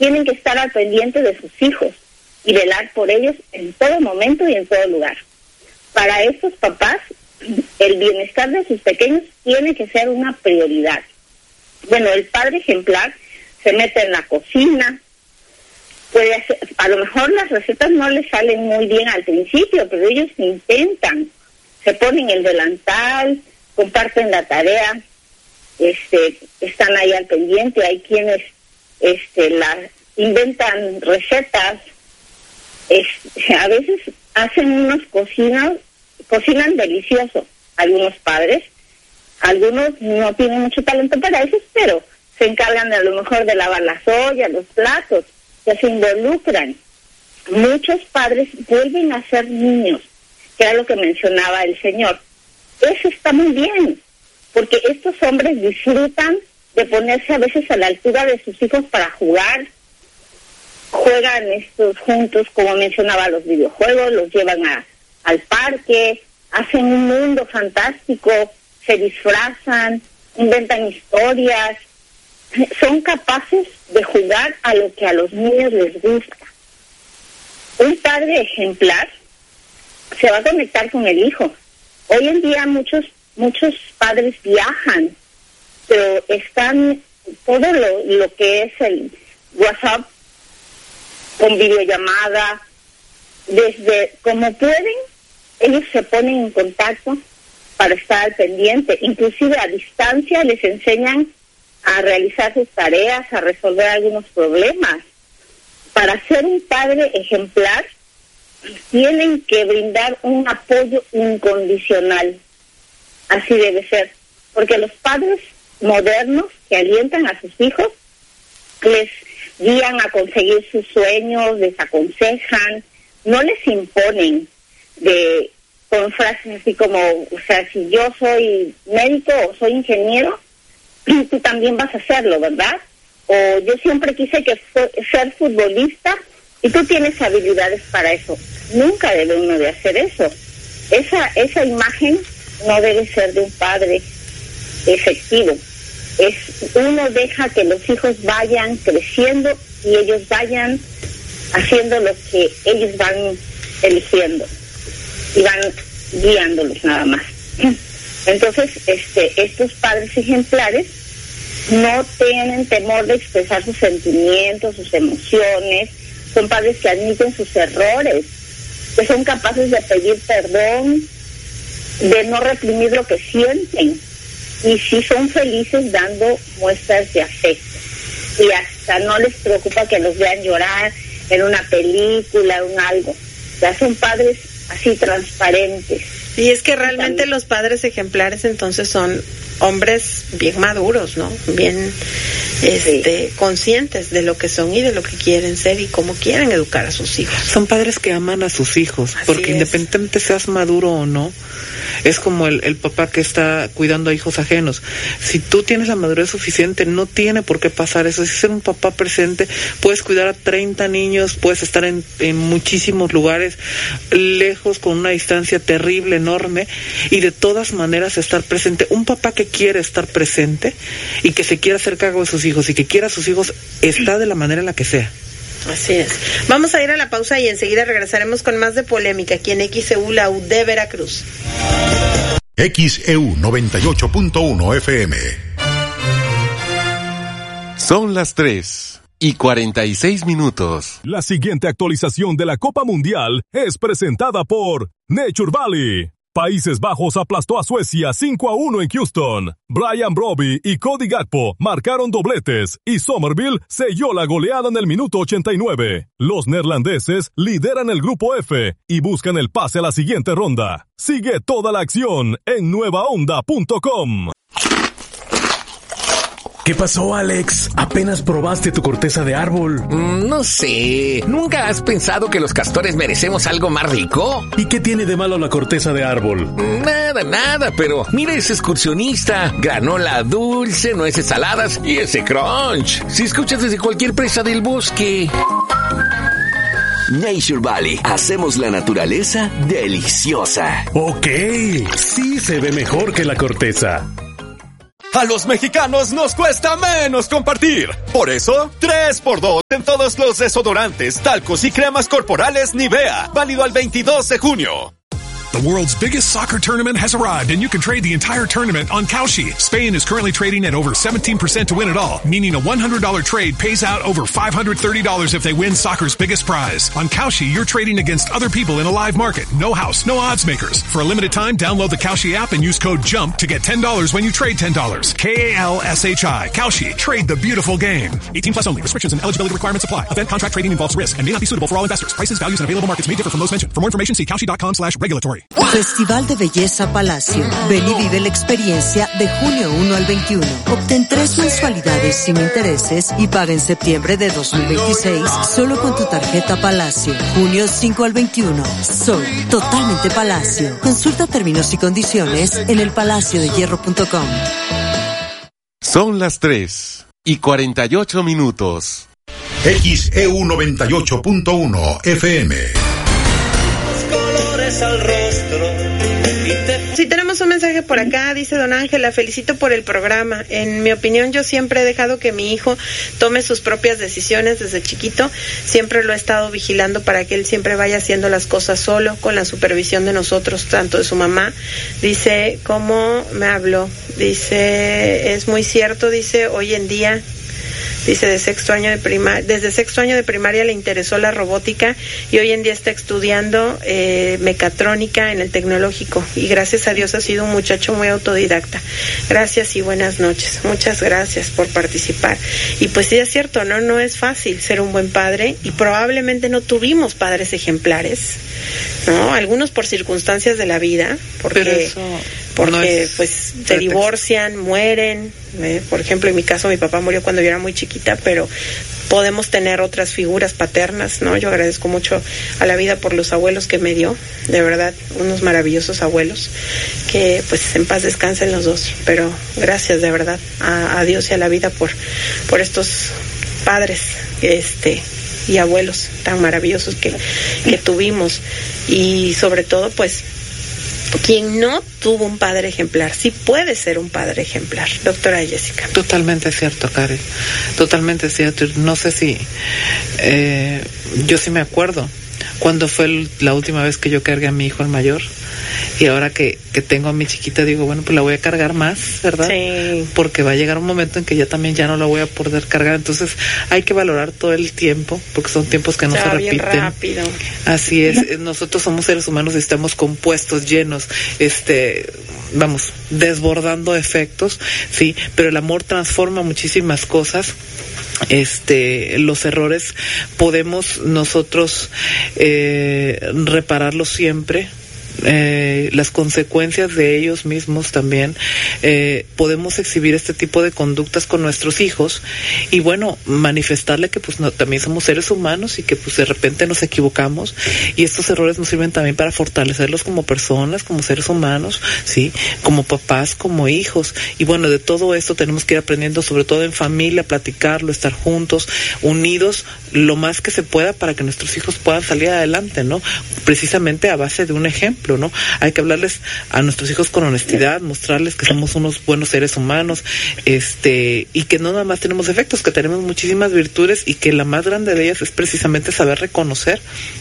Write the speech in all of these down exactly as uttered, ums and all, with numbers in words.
tienen que estar al pendiente de sus hijos y velar por ellos en todo momento y en todo lugar. Para estos papás, el bienestar de sus pequeños tiene que ser una prioridad. Bueno, el padre ejemplar se mete en la cocina, puede hacer, a lo mejor las recetas no les salen muy bien al principio, pero ellos intentan, se ponen el delantal, comparten la tarea, este, están ahí al pendiente. Hay quienes este, la, inventan recetas, es, a veces hacen unos cocinas, cocinan delicioso, algunos padres, algunos no tienen mucho talento para eso, pero se encargan a lo mejor de lavar las ollas, los platos, ya se involucran. Muchos padres vuelven a ser niños, que era lo que mencionaba el señor. Eso está muy bien, porque estos hombres disfrutan de ponerse a veces a la altura de sus hijos para jugar. Juegan estos juntos, como mencionaba, los videojuegos, los llevan a, al parque, hacen un mundo fantástico, se disfrazan, inventan historias, son capaces de jugar a lo que a los niños les gusta. Un padre ejemplar se va a conectar con el hijo. Hoy en día muchos muchos padres viajan, pero están todo lo, lo que es el WhatsApp con videollamada, desde como pueden, ellos se ponen en contacto para estar al pendiente, inclusive a distancia les enseñan a realizar sus tareas, a resolver algunos problemas. Para ser un padre ejemplar, tienen que brindar un apoyo incondicional. Así debe ser, porque los padres modernos que alientan a sus hijos, les guían a conseguir sus sueños, les aconsejan, no les imponen de con frases así como, o sea, si yo soy médico o soy ingeniero, tú también vas a hacerlo, ¿verdad? O yo siempre quise que fu- ser futbolista y tú tienes habilidades para eso. Nunca debe uno de hacer eso. Esa esa imagen no debe ser de un padre efectivo. Es uno deja que los hijos vayan creciendo y ellos vayan haciendo lo que ellos van eligiendo y van guiándolos nada más. Entonces, este, estos padres ejemplares no tienen temor de expresar sus sentimientos, sus emociones. Son padres que admiten sus errores, que son capaces de pedir perdón, de no reprimir lo que sienten, y sí son felices dando muestras de afecto. Y hasta no les preocupa que los vean llorar en una película, en algo. Ya son padres así transparentes. Y es que realmente los padres ejemplares entonces son hombres bien maduros, ¿no? Bien este, sí. conscientes de lo que son y de lo que quieren ser y cómo quieren educar a sus hijos. Son padres que aman a sus hijos, Así porque es. Independientemente seas maduro o no, es como el, el papá que está cuidando a hijos ajenos. Si tú tienes la madurez suficiente, no tiene por qué pasar eso. Si ser un papá presente, puedes cuidar a treinta niños, puedes estar en, en muchísimos lugares, lejos, con una distancia terrible, enorme, y de todas maneras estar presente. Un papá que quiere estar presente y que se quiera hacer cargo de sus hijos y que quiera a sus hijos, está de la manera en la que sea. Así es. Vamos a ir a la pausa y enseguida regresaremos con más de polémica aquí en X E U, la U de Veracruz. X E U noventa y ocho punto uno F M. Son las tres y cuarenta y seis minutos. La siguiente actualización de la Copa Mundial es presentada por Nature Valley. Países Bajos aplastó a Suecia cinco a uno en Houston. Brian Brobbey y Cody Gakpo marcaron dobletes y Somerville selló la goleada en el minuto ochenta y nueve. Los neerlandeses lideran el grupo F y buscan el pase a la siguiente ronda. Sigue toda la acción en nueva onda punto com. ¿Qué pasó, Alex? ¿Apenas probaste tu corteza de árbol? Mm, no sé. ¿Nunca has pensado que los castores merecemos algo más rico? ¿Y qué tiene de malo la corteza de árbol? Nada, nada, pero mira ese excursionista. Granola dulce, nueces saladas y ese crunch. Si escuchas desde cualquier presa del bosque. Nature Valley. Hacemos la naturaleza deliciosa. Ok, sí se ve mejor que la corteza. A los mexicanos nos cuesta menos compartir. Por eso, tres por dos en todos los desodorantes, talcos y cremas corporales Nivea. Válido al veintidós de junio. The world's biggest soccer tournament has arrived, and you can trade the entire tournament on Kalshi. Spain is currently trading at over seventeen percent to win it all, meaning a one hundred dollars trade pays out over five hundred thirty dollars if they win soccer's biggest prize. On Kalshi, you're trading against other people in a live market. No house, no odds makers. For a limited time, download the Kalshi app and use code JUMP to get ten dollars when you trade ten dollars. K A L S H I. Kalshi. Trade the beautiful game. eighteen plus only. Restrictions and eligibility requirements apply. Event contract trading involves risk and may not be suitable for all investors. Prices, values, and available markets may differ from those mentioned. For more information, see kalshi.com slash regulatory. Festival de Belleza Palacio. Ven y vive la experiencia de junio uno al veintiuno. Obtén tres mensualidades sin intereses y paga en septiembre de dos mil veintiséis solo con tu tarjeta Palacio. Junio cinco al veintiuno. Sol, totalmente Palacio. Consulta términos y condiciones en el palacio de hierro punto com. Son las tres y cuarenta y ocho minutos. X E U noventa y ocho punto uno F M. Al rostro. Sí, tenemos un mensaje por acá, dice don Ángel, la felicito por el programa. En mi opinión, yo siempre he dejado que mi hijo tome sus propias decisiones desde chiquito. Siempre lo he estado vigilando para que él siempre vaya haciendo las cosas solo, con la supervisión de nosotros, tanto de su mamá. Dice, ¿cómo me habló? Dice, es muy cierto, dice, hoy en día... Dice, de sexto año de primaria, desde sexto año de primaria le interesó la robótica y hoy en día está estudiando eh, mecatrónica en el tecnológico y gracias a Dios ha sido un muchacho muy autodidacta. Gracias y buenas noches. Muchas gracias por participar. Y pues sí es cierto, ¿no? No es fácil ser un buen padre y probablemente no tuvimos padres ejemplares, ¿no? Algunos por circunstancias de la vida, porque, porque no es pues se pretexto. Divorcian, mueren. Eh, por ejemplo, en mi caso, mi papá murió cuando yo era muy chiquita, pero podemos tener otras figuras paternas, ¿no? Yo agradezco mucho a la vida por los abuelos que me dio, de verdad, unos maravillosos abuelos, que pues en paz descansen los dos, pero gracias de verdad a, a Dios y a la vida por, por estos padres, este, y abuelos tan maravillosos que, que tuvimos, y sobre todo, pues, quien no tuvo un padre ejemplar, sí puede ser un padre ejemplar, doctora Jessica. Totalmente cierto, Karen, totalmente cierto. No sé si, eh, yo sí me acuerdo cuando fue el, la última vez que yo cargué a mi hijo el mayor, y ahora que, que tengo a mi chiquita digo, bueno, pues la voy a cargar más, ¿verdad? Sí. Porque va a llegar un momento en que yo también ya no la voy a poder cargar, entonces hay que valorar todo el tiempo, porque son tiempos que no se, se repiten. Bien rápido. Así es, nosotros somos seres humanos y estamos compuestos, llenos, este, vamos, desbordando efectos, sí, pero el amor transforma muchísimas cosas. Este, los errores podemos nosotros eh, repararlos siempre. Eh, las consecuencias de ellos mismos también, eh, podemos exhibir este tipo de conductas con nuestros hijos y bueno, manifestarle que pues no, también somos seres humanos y que pues de repente nos equivocamos y estos errores nos sirven también para fortalecerlos como personas, como seres humanos, sí, como papás, como hijos, y bueno, de todo esto tenemos que ir aprendiendo, sobre todo en familia, platicarlo, estar juntos, unidos lo más que se pueda para que nuestros hijos puedan salir adelante, ¿no? Precisamente a base de un ejemplo, ¿no? Hay que hablarles a nuestros hijos con honestidad, mostrarles que somos unos buenos seres humanos, este, y que no nada más tenemos defectos, que tenemos muchísimas virtudes y que la más grande de ellas es precisamente saber reconocer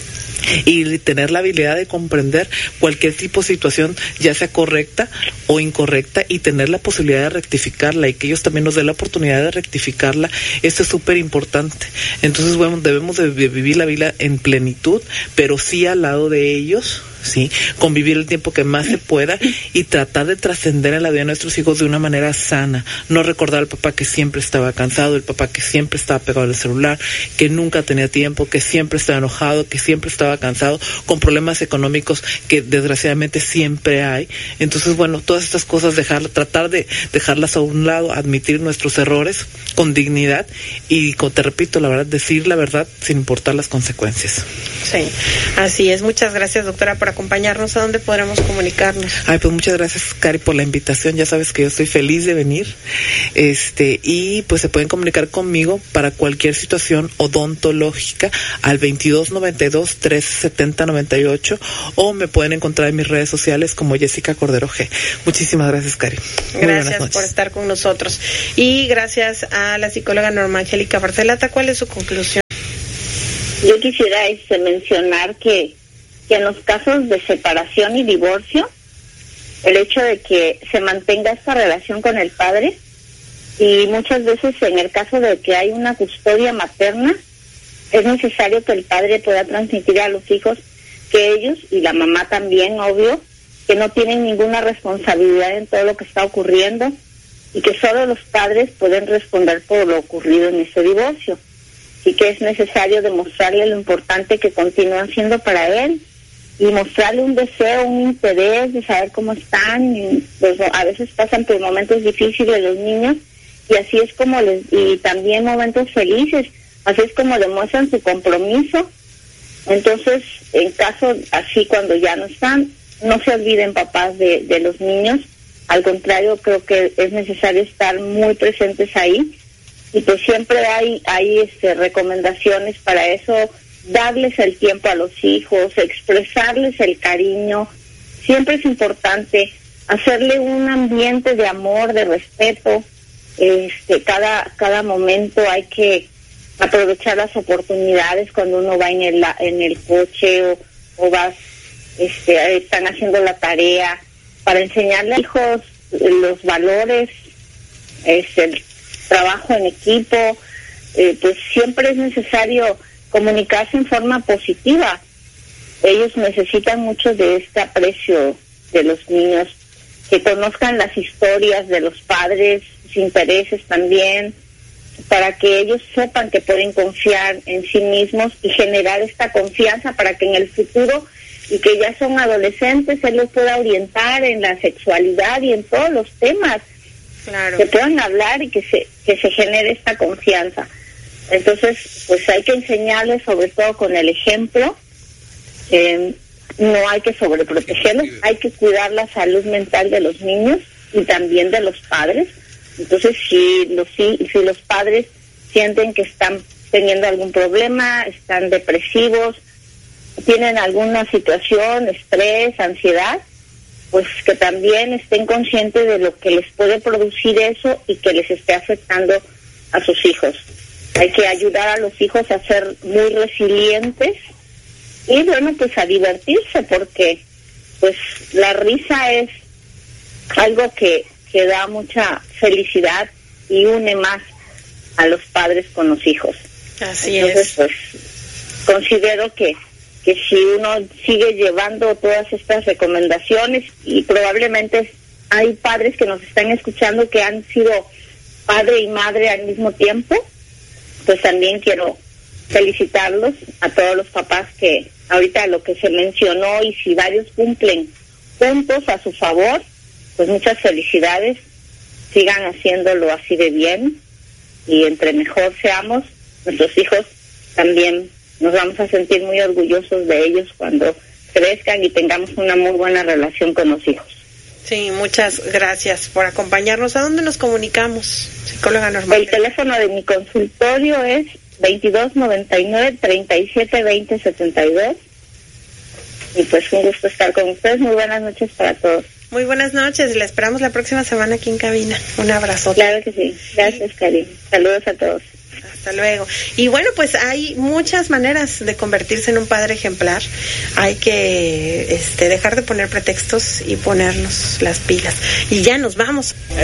y tener la habilidad de comprender cualquier tipo de situación, ya sea correcta o incorrecta, y tener la posibilidad de rectificarla y que ellos también nos den la oportunidad de rectificarla. Esto es súper importante. Entonces, bueno, debemos de vivir la vida en plenitud, pero sí al lado de ellos, sí, convivir el tiempo que más se pueda y tratar de trascender en la vida de nuestros hijos de una manera sana. No recordar al papá que siempre estaba cansado, el papá que siempre estaba pegado al celular, que nunca tenía tiempo, que siempre estaba enojado, que siempre estaba cansado, con problemas económicos que desgraciadamente siempre hay. Entonces, bueno, todas estas cosas dejar, tratar de dejarlas a un lado, admitir nuestros errores con dignidad y, como te repito, la verdad, decir la verdad sin importar las consecuencias. Sí, así es. Muchas gracias, doctora, por acompañarnos. ¿A dónde podremos comunicarnos? Ay, pues muchas gracias, Cari, por la invitación. Ya sabes que yo estoy feliz de venir. Este, y pues se pueden comunicar conmigo para cualquier situación odontológica al veintidós noventa y dos, trece setenta noventa y ocho, o me pueden encontrar en mis redes sociales como Jessica Cordero G. Muchísimas gracias, Cari. Muy gracias por estar con nosotros. Y gracias a la psicóloga Norma Angélica Barcelata. ¿Cuál es su conclusión? Yo quisiera este, mencionar que, que en los casos de separación y divorcio, el hecho de que se mantenga esta relación con el padre, y muchas veces en el caso de que hay una custodia materna, es necesario que el padre pueda transmitir a los hijos que ellos, y la mamá también, obvio, que no tienen ninguna responsabilidad en todo lo que está ocurriendo y que solo los padres pueden responder por lo ocurrido en ese divorcio. Así que es necesario demostrarle lo importante que continúan siendo para él y mostrarle un deseo, un interés de saber cómo están. Y, pues, a veces pasan por momentos difíciles los niños y así es como les, y también momentos felices, así es como demuestran su compromiso. Entonces, en caso así, cuando ya no están, no se olviden, papás, de, de los niños. Al contrario, creo que es necesario estar muy presentes ahí. Y pues siempre hay, hay este, recomendaciones para eso, darles el tiempo a los hijos, expresarles el cariño. Siempre es importante hacerle un ambiente de amor, de respeto. Este, cada, cada momento hay que aprovechar las oportunidades cuando uno va en el, en el coche o, o vas, este, están haciendo la tarea, para enseñarle a los hijos los valores, este, el trabajo en equipo. Eh, pues siempre es necesario comunicarse en forma positiva. Ellos necesitan mucho de este aprecio de los niños, que conozcan las historias de los padres, sus intereses también, para que ellos sepan que pueden confiar en sí mismos y generar esta confianza para que en el futuro, y que ya son adolescentes, él los pueda orientar en la sexualidad y en todos los temas. Claro. Que puedan hablar y que se que se genere esta confianza. Entonces, pues hay que enseñarles, sobre todo con el ejemplo. Eh, no hay que sobreprotegerlos, hay que cuidar la salud mental de los niños y también de los padres. Entonces, si los si, si los padres sienten que están teniendo algún problema, están depresivos, tienen alguna situación, estrés, ansiedad, pues que también estén conscientes de lo que les puede producir eso y que les esté afectando a sus hijos. Hay que ayudar a los hijos a ser muy resilientes y, bueno, pues a divertirse, porque pues la risa es algo que, que da mucha felicidad y une más a los padres con los hijos. Así Entonces, es. pues considero que que si uno sigue llevando todas estas recomendaciones, y probablemente hay padres que nos están escuchando que han sido padre y madre al mismo tiempo, pues también quiero felicitarlos a todos los papás que ahorita lo que se mencionó, y si varios cumplen puntos a su favor, pues muchas felicidades, sigan haciéndolo así de bien, y entre mejor seamos, nuestros hijos también nos vamos a sentir muy orgullosos de ellos cuando crezcan y tengamos una muy buena relación con los hijos. Sí, muchas gracias por acompañarnos. ¿A dónde nos comunicamos, psicóloga Norma? El teléfono de mi consultorio es veintidós noventa y nueve, treinta y siete, veinte, setenta y dos. Y pues un gusto estar con ustedes. Muy buenas noches para todos. Muy buenas noches. La esperamos la próxima semana aquí en cabina. Un abrazo. Claro que sí. Gracias, Karin. Saludos a todos. Hasta luego. Y bueno, pues hay muchas maneras de convertirse en un padre ejemplar. Hay que este, dejar de poner pretextos y ponernos las pilas. Y ya nos vamos.